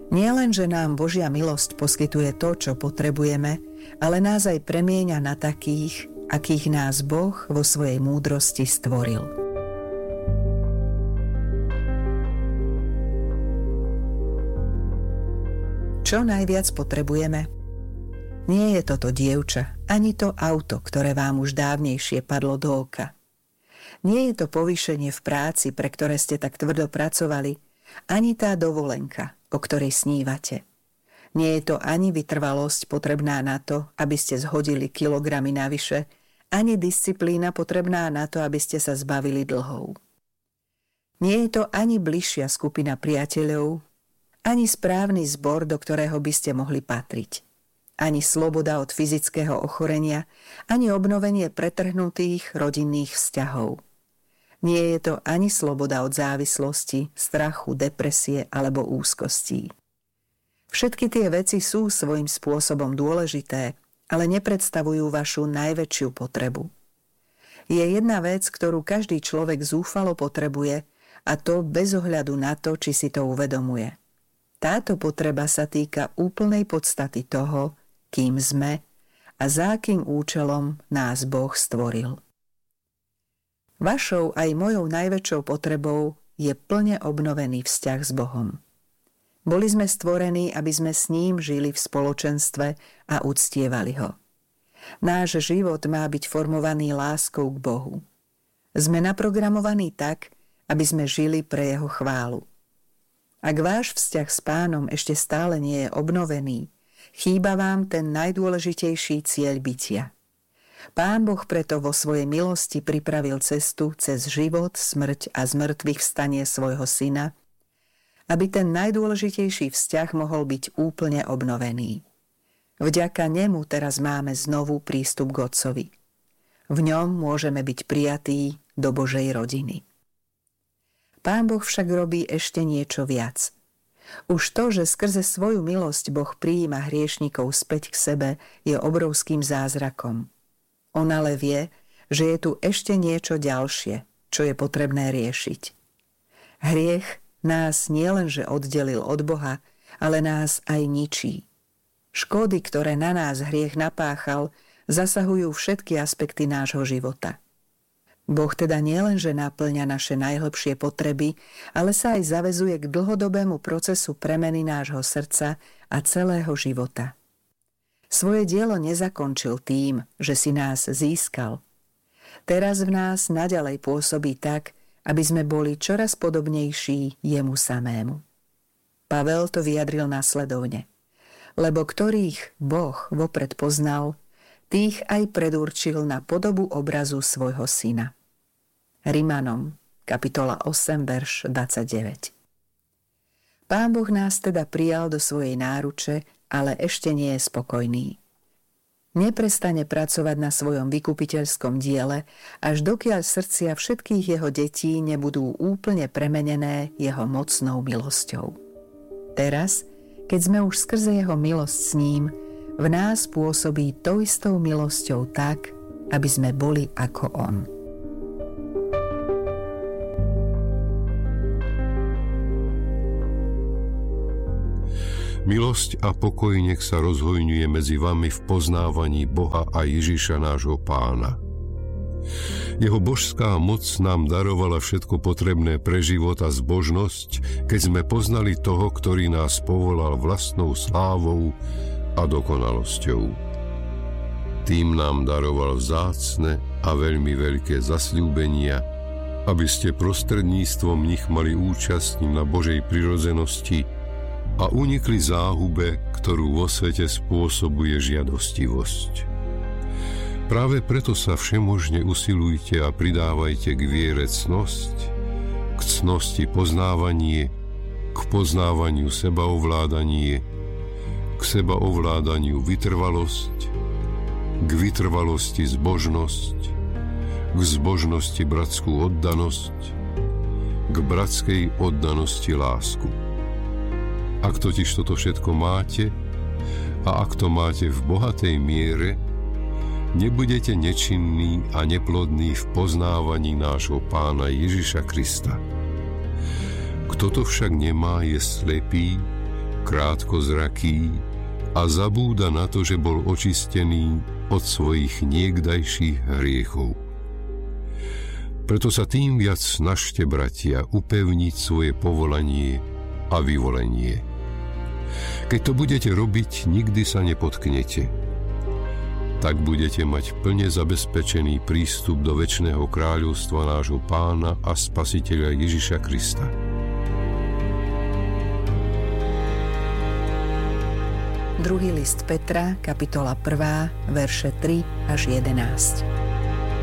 Nie len, že nám Božia milosť poskytuje to, čo potrebujeme, ale nás aj premieňa na takých, akých nás Boh vo svojej múdrosti stvoril. Čo najviac potrebujeme? Nie je toto dievča, ani to auto, ktoré vám už dávnejšie padlo do oka. Nie je to povýšenie v práci, pre ktoré ste tak tvrdo pracovali, ani tá dovolenka, o ktorej snívate. Nie je to ani vytrvalosť potrebná na to, aby ste zhodili kilogramy navyše, ani disciplína potrebná na to, aby ste sa zbavili dlhov. Nie je to ani bližšia skupina priateľov, ani správny zbor, do ktorého by ste mohli patriť. Ani sloboda od fyzického ochorenia, ani obnovenie pretrhnutých rodinných vzťahov. Nie je to ani sloboda od závislosti, strachu, depresie alebo úzkostí. Všetky tie veci sú svojím spôsobom dôležité, ale nepredstavujú vašu najväčšiu potrebu. Je jedna vec, ktorú každý človek zúfalo potrebuje, a to bez ohľadu na to, či si to uvedomuje. Táto potreba sa týka úplnej podstaty toho, kým sme a za akým účelom nás Boh stvoril. Vašou aj mojou najväčšou potrebou je plne obnovený vzťah s Bohom. Boli sme stvorení, aby sme s ním žili v spoločenstve a uctievali ho. Náš život má byť formovaný láskou k Bohu. Sme naprogramovaní tak, aby sme žili pre jeho chválu. Ak váš vzťah s Pánom ešte stále nie je obnovený, chýba vám ten najdôležitejší cieľ bytia. Pán Boh preto vo svojej milosti pripravil cestu cez život, smrť a zmrtvých vstanie svojho syna, aby ten najdôležitejší vzťah mohol byť úplne obnovený. Vďaka nemu teraz máme znovu prístup k Otcovi. V ňom môžeme byť prijatí do Božej rodiny. Pán Boh však robí ešte niečo viac. Už to, že skrze svoju milosť Boh prijíma hriešnikov späť k sebe, je obrovským zázrakom. On ale vie, že je tu ešte niečo ďalšie, čo je potrebné riešiť. Hriech nás nielenže oddelil od Boha, ale nás aj ničí. Škody, ktoré na nás hriech napáchal, zasahujú všetky aspekty nášho života. Boh teda nielenže naplňa naše najhlbšie potreby, ale sa aj zaväzuje k dlhodobému procesu premeny nášho srdca a celého života. Svoje dielo nezakončil tým, že si nás získal. Teraz v nás naďalej pôsobí tak, aby sme boli čoraz podobnejší jemu samému. Pavel to vyjadril nasledovne. Lebo ktorých Boh vopred poznal, tých aj predurčil na podobu obrazu svojho syna. Rimanom, kapitola 8, verš 29. Pán Boh nás teda prijal do svojej náruče, ale ešte nie je spokojný. Neprestane pracovať na svojom vykupiteľskom diele, až dokiaľ srdcia všetkých jeho detí nebudú úplne premenené jeho mocnou milosťou. Teraz, keď sme už skrze jeho milosť s ním, v nás pôsobí tou istou milosťou tak, aby sme boli ako on. Milosť a pokoj nech sa rozhojňuje medzi vami v poznávaní Boha a Ježiša nášho Pána. Jeho božská moc nám darovala všetko potrebné pre život a zbožnosť, keď sme poznali toho, ktorý nás povolal vlastnou slávou a dokonalosťou. Tým nám daroval vzácne a veľmi veľké zasľúbenia, aby ste prostredníctvom nich mali účasť na Božej prirodzenosti a unikli záhube, ktorú vo svete spôsobuje žiadostivosť. Práve preto sa všemožne usilujte a pridávajte k viere cnosť, k cnosti poznávanie, k poznávaniu sebaovládanie, k sebaovládaniu vytrvalosť, k vytrvalosti zbožnosť, k zbožnosti bratskú oddanosť, k bratskej oddanosti lásku. Ak totiž toto všetko máte, a ak to máte v bohatej miere, nebudete nečinní a neplodní v poznávaní nášho Pána Ježiša Krista. Kto to však nemá, je slepý, krátkozraký a zabúda na to, že bol očistený od svojich niekdajších hriechov. Preto sa tým viac snažte, bratia, upevniť svoje povolanie a vyvolenie. Keď to budete robiť, nikdy sa nepotknete. Tak budete mať plne zabezpečený prístup do večného kráľovstva nášho Pána a Spasiteľa Ježiša Krista. Druhý list Petra, kapitola 1, verše 3 až 11.